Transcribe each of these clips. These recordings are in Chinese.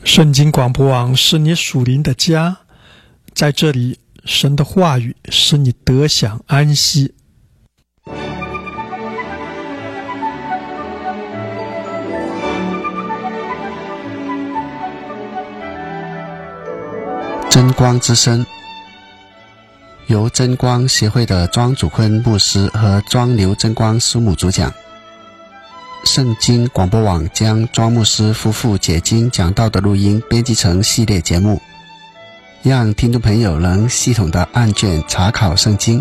圣经广播网是你属灵的家，在这里，神的话语使你得享安息。 真光之声，由真光协会的庄祖坤牧师和庄刘真光师母主讲。圣经广播网将庄牧师夫妇解经讲道的录音编辑成系列节目，让听众朋友能系统的按卷查考圣经。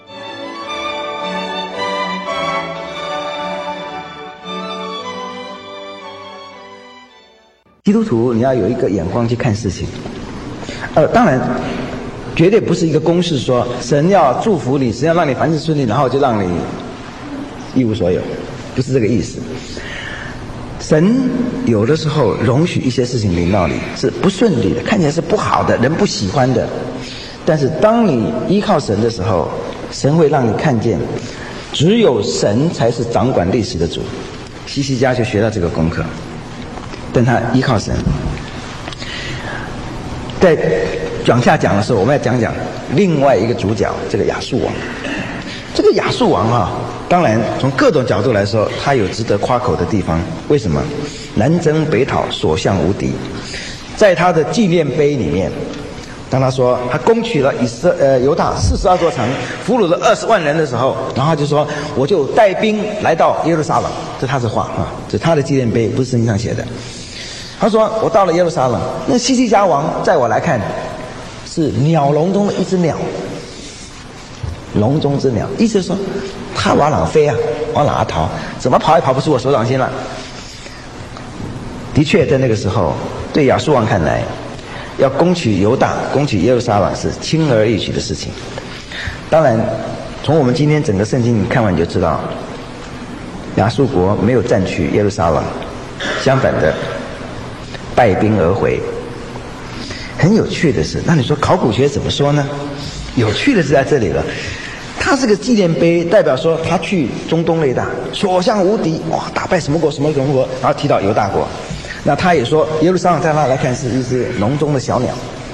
基督徒你要有一个眼光去看事情，当然绝对不是一个公式说神要祝福你，神要让你凡事顺利，然后就让你一无所有，不是这个意思。神有的时候容许一些事情临到你是不顺利的，看起来是不好的，人不喜欢的，但是当你依靠神的时候，神会让你看见只有神才是掌管历史的主。希西家就学到这个功课，但他依靠神。在往下讲的时候，我们要讲讲另外一个主角，这个亚述王。这个亚述王当然从各种角度来说，他有值得夸口的地方。为什么？南征北讨，所向无敌。在他的纪念碑里面，当他说他攻取了犹大42座城，俘虏了20万人的时候，然后他就说我就带兵来到耶路撒冷。这他的话这是他的纪念碑，不是圣经上写的。他说我到了耶路撒冷，那希西家王在我来看是鸟笼中的一只鸟，笼中之鸟，意思是说他往哪飞往哪逃，怎么跑也跑不出我手掌心了。的确在那个时候对亚述王看来，要攻取犹大，攻取耶路撒冷是轻而易举的事情。当然从我们今天整个圣经看完就知道，亚述国没有占取耶路撒冷，相反的败兵而回。很有趣的是，那你说考古学怎么说呢？有趣的是在这里了，他这个纪念碑代表说他去中东那一带所向无敌，打败什么国什么国，然后提到犹大国。那他也说耶路撒冷在他来看是一只笼中的小鸟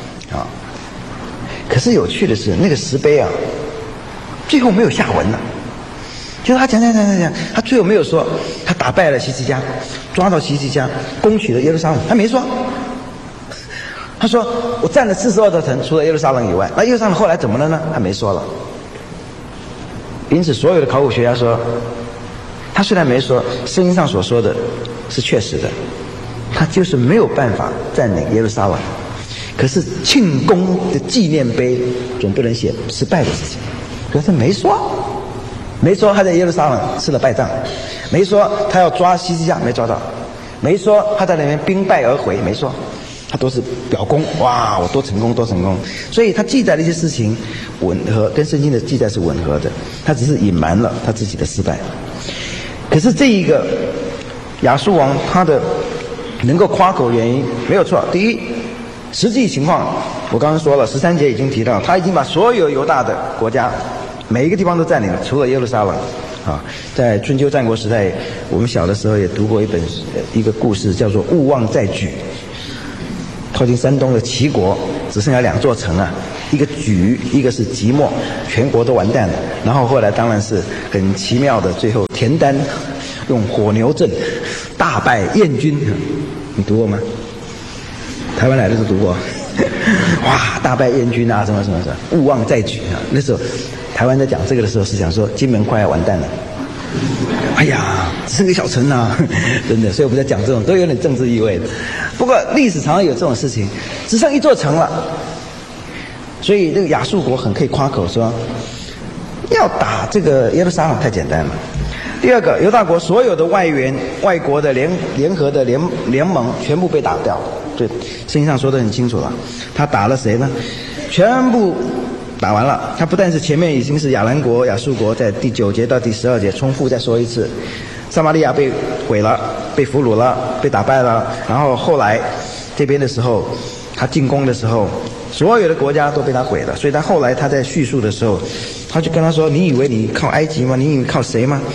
可是有趣的是，那个石碑最后没有下文了。就是他讲，他最后没有说他打败了希西家，抓到希西家，攻取了耶路撒冷，他没说。他说我占了42座城，除了耶路撒冷以外，那耶路撒冷后来怎么了呢？他没说了。因此所有的考古学家说，他虽然没说，圣经上所说的是确实的，他就是没有办法占领耶路撒冷。可是庆功的纪念碑总不能写失败的事情，可是没说他在耶路撒冷吃了败仗，没说他要抓希西家没抓到，没说他在那边兵败而回，没说，他都是表功，我多成功。所以他记载的一些事情吻合，跟圣经的记载是吻合的，他只是隐瞒了他自己的失败。可是这一个亚述王他的能够夸口原因没有错。第一，实际情况我刚刚说了，13节已经提到，他已经把所有犹大的国家每一个地方都占领了，除了耶路撒冷在春秋战国时代，我们小的时候也读过一个故事，叫做勿忘在莒。靠近山东的齐国只剩下2座城一个莒，一个是即墨，全国都完蛋了。然后后来当然是很奇妙的，最后田单用火牛阵大败燕军。你读过吗？台湾来的都读过。大败燕军什么勿忘在莒那时候台湾在讲这个的时候是讲说金门快要完蛋了，只剩个小城真的。所以我们在讲这种都有点政治意味的。不过历史常常有这种事情，只剩1座城了，所以这个亚述国很可以夸口说，要打这个耶路撒冷太简单了。第二个，犹大国所有的外国的联合的联盟全部被打掉，对，圣经上说得很清楚了。他打了谁呢？全部打完了。他不但是前面已经是亚兰国、亚述国，在第9节到第12节重复再说一次，撒玛利亚被毁了，被俘虏了，被打败了。然后后来这边的时候，他进攻的时候，所有的国家都被他毁了。所以他后来他在叙述的时候，他就跟他说：“你以为你靠埃及吗？你以为靠谁吗？”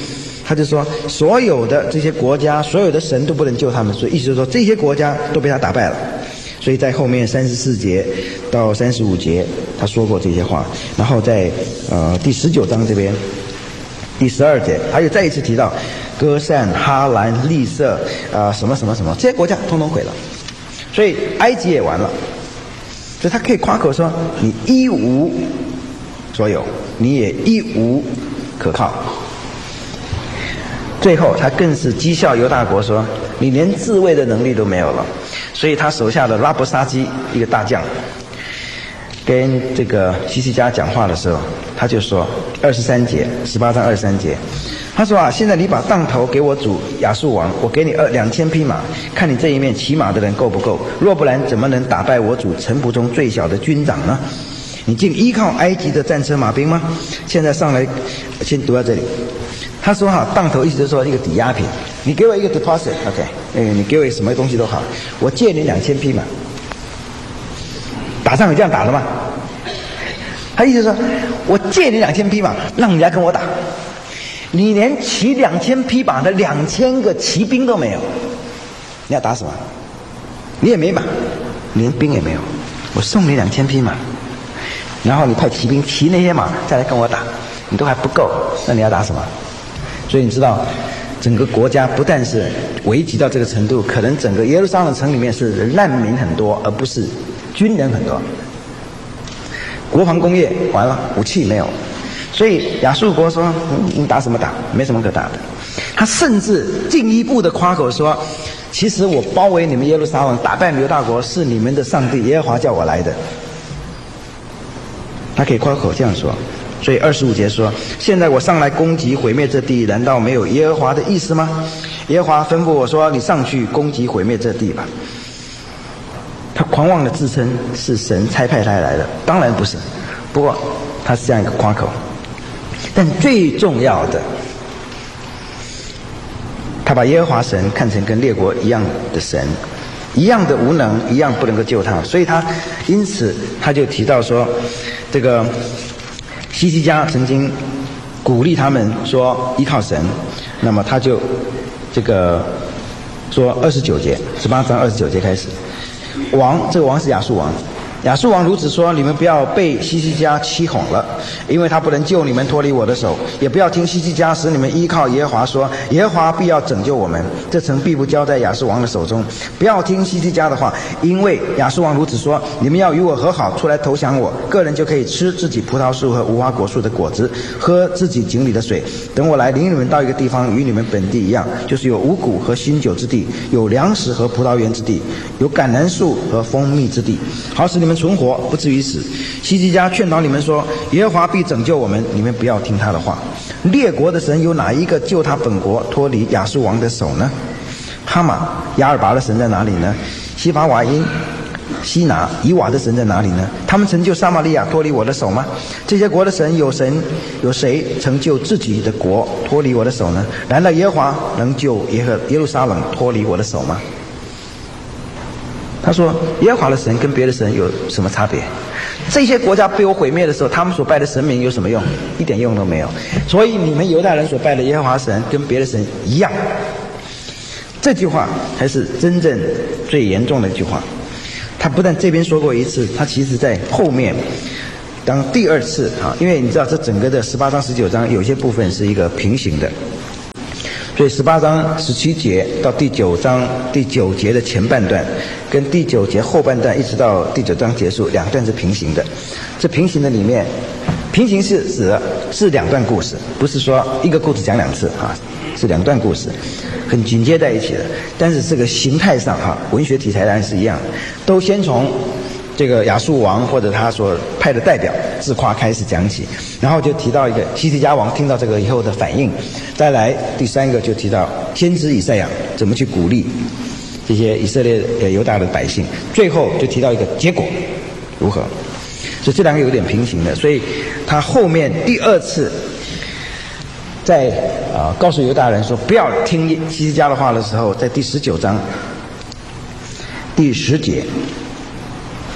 他就说所有的这些国家，所有的神都不能救他们，所以意思就是说这些国家都被他打败了。所以在后面34节到35节他说过这些话，然后在第19章这边第12节他又再一次提到歌善、哈兰、利色什么什么什么，这些国家通通毁了，所以埃及也完了。所以他可以夸口说你一无所有，你也一无可靠。最后他更是讥笑犹大国说你连自卫的能力都没有了。所以他手下的拉伯沙基一个大将跟这个西西家讲话的时候，他就说23节18章23节，他说现在你把当头给我主亚述王，我给你2000匹马，看你这一面骑马的人够不够，若不然怎么能打败我主臣仆中最小的军长呢？你竟依靠埃及的战车马兵吗？现在上来，先读到这里。他说当头意思就是说一个抵押品，你给我一个 deposit， OK， 你给我什么东西都好，我借你2000匹马。打仗有这样打的吗？他意思说我借你2000匹马，让你来跟我打，你连骑2000匹马的2000个骑兵都没有，你要打什么？你也没马，连兵也没有，我送你2000匹马，然后你派骑兵骑那些马再来跟我打，你都还不够，那你要打什么？所以你知道整个国家不但是危急到这个程度，可能整个耶路撒冷城里面是难民很多，而不是军人很多。国防工业完了，武器没有，所以亚述国说你打什么打，没什么可打的。他甚至进一步的夸口说，其实我包围你们耶路撒冷，打败犹大国是你们的上帝耶和华叫我来的。他可以夸口这样说。所以25节说，现在我上来攻击毁灭这地，难道没有耶和华的意思吗？耶和华吩咐我说，你上去攻击毁灭这地吧。他狂妄的自称是神差派他来的，当然不是，不过他是这样一个夸口。但最重要的，他把耶和华神看成跟列国一样的神，一样的无能，一样不能够救他，所以他因此他就提到说，这个西西家曾经鼓励他们说依靠神，那么他就这个说29节18章29节开始，这个王是亚述王，亚述王如此说，你们不要被西西家欺哄了，因为他不能救你们脱离我的手，也不要听西西家使你们依靠耶和华说，耶和华必要拯救我们，这城必不交在亚述王的手中。不要听西西家的话，因为亚述王如此说，你们要与我和好，出来投降我，个人就可以吃自己葡萄树和无花果树的果子，喝自己井里的水，等我来领你们到一个地方，与你们本地一样，就是有五谷和新酒之地，有粮食和葡萄园之地，有橄榄树和蜂蜜之地，好使你们存活，不至于死。西西家劝导你们说，耶和华必拯救我们，你们不要听他的话。列国的神有哪一个救他本国脱离亚述王的手呢？哈马、亚尔拔的神在哪里呢？西法瓦因、西拿、以瓦的神在哪里呢？他们曾救撒玛利亚脱离我的手吗？这些国的神有谁曾救自己的国脱离我的手呢？难道耶和华能救耶路撒冷脱离我的手吗？他说耶和华的神跟别的神有什么差别？这些国家被我毁灭的时候，他们所拜的神明有什么用？一点用都没有。所以你们犹大人所拜的耶和华神跟别的神一样。这句话才是真正最严重的一句话。他不但这边说过一次，他其实在后面当第二次因为你知道这整个的18章19章有些部分是一个平行的，所以18章17节到第9章第9节的前半段跟第9节后半段一直到第9章结束，两段是平行的。这平行的里面，平行是指的是两段故事，不是说一个故事讲两次是两段故事很紧接在一起的。但是这个形态上文学题材当然是一样的，都先从这个亚述王或者他所派的代表自夸开始讲起，然后就提到一个西西家王听到这个以后的反应，再来第三个就提到先知以赛亚怎么去鼓励这些以色列犹大的百姓，最后就提到一个结果如何。所以这两个有点平行的，所以他后面第二次在告诉犹大人说不要听西西家的话的时候，在第19章第10节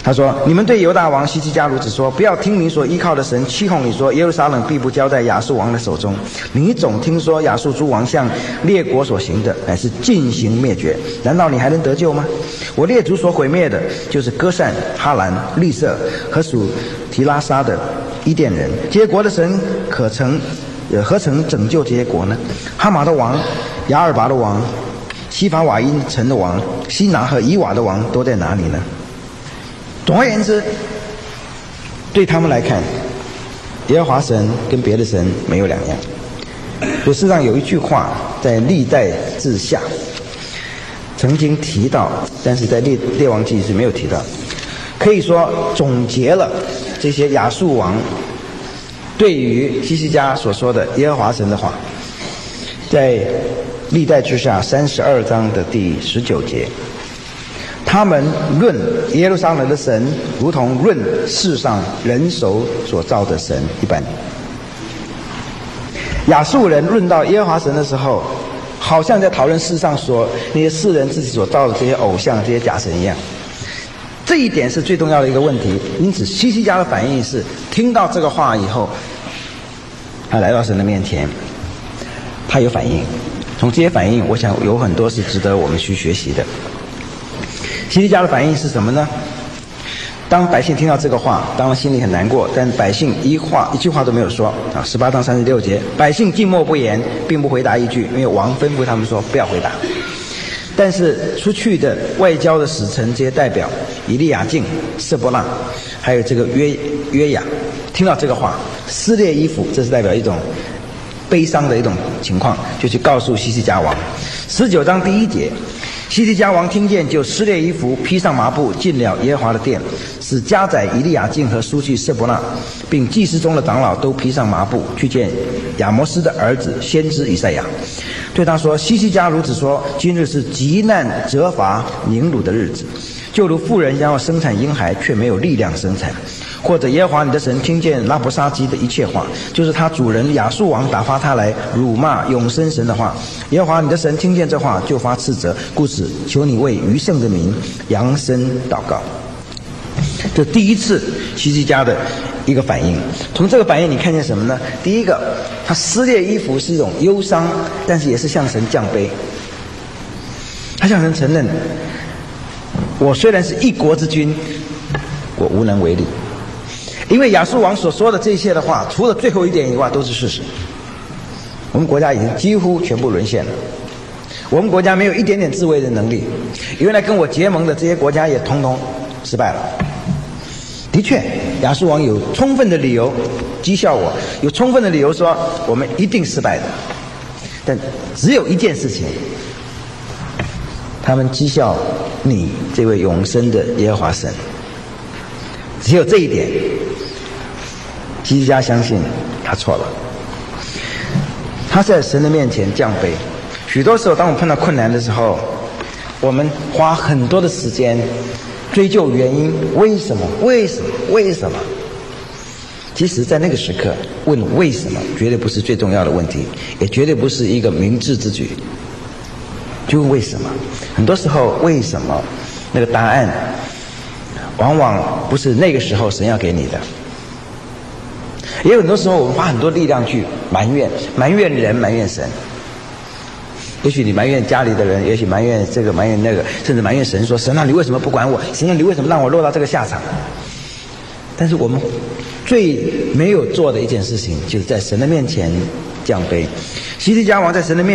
他说：“你们对犹大王希西家如此说，不要听你所依靠的神欺哄你说，耶路撒冷必不交在亚述王的手中。你总听说亚述诸王向列国所行的，乃是尽行灭绝。难道你还能得救吗？我列祖所毁灭的，就是歌善、哈兰、利色和属提拉沙的伊甸人。这些国的神何曾拯救这些国呢？哈马的王、亚尔拔的王、西法瓦因城的王、西拿和以瓦的王都在哪里呢？”总而言之，对他们来看，耶和华神跟别的神没有两样。事实上有一句话在历代志下曾经提到，但是在列王记是没有提到，可以说总结了这些亚述王对于希西家所说的耶和华神的话，在历代志下32章的第19节。他们论耶路撒冷的神，如同论世上人手所造的神一般。亚述人论到耶和华神的时候，好像在讨论世上那些世人自己所造的这些偶像、这些假神一样。这一点是最重要的一个问题。因此，希西家的反应是，听到这个话以后，他来到神的面前，他有反应。从这些反应，我想有很多是值得我们去学习的。希西家的反应是什么呢？当百姓听到这个话，当然心里很难过，但百姓一句话都没有说啊。18章36节，百姓静默不言，并不回答一句，因为王吩咐他们说不要回答。但是出去的外交的使臣，这些代表以利亚敬、舍伯那，还有这个约雅，听到这个话，撕裂衣服，这是代表一种悲伤的一种情况，就去告诉希西家王。19章第1节，希西家王听见，就撕裂衣服，披上麻布，进了耶和华的殿，使家宰以利亚敬和书记舍伯那，并祭司中的长老都披上麻布，去见亚摩斯的儿子先知以赛亚，对他说：希西家如此说，今日是极难责罚凌辱的日子，就如妇人将要生产婴孩，却没有力量生产。或者耶和华你的神听见拉伯沙基的一切话，就是他主人亚述王打发他来辱骂永生神的话，耶和华你的神听见这话，就发斥责，故此求你为余剩的民扬声祷告。这第一次希西家的一个反应。从这个反应你看见什么呢？第一个，他撕裂衣服是一种忧伤，但是也是向神降卑。他向神承认，我虽然是一国之君，我无能为力。因为亚述王所说的这些的话，除了最后一点以外都是事实。我们国家已经几乎全部沦陷了，我们国家没有一点点自卫的能力，原来跟我结盟的这些国家也统统失败了。的确，亚述王有充分的理由讥笑我，有充分的理由说我们一定失败的。但只有一件事情，他们讥笑你这位永生的耶和华神，只有这一点。希西家相信他错了，他在神的面前降卑。许多时候当我们碰到困难的时候，我们花很多的时间追究原因，为什么其实在那个时刻问为什么绝对不是最重要的问题，也绝对不是一个明智之举。就问为什么，很多时候为什么那个答案往往不是那个时候神要给你的。也有很多时候我们花很多力量去埋怨人，埋怨神。也许你埋怨家里的人，也许埋怨这个埋怨那个，甚至埋怨神，说神啊你为什么不管我，神啊你为什么让我落到这个下场。但是我们最没有做的一件事情，就是在神的面前降卑。希西家王在神的面前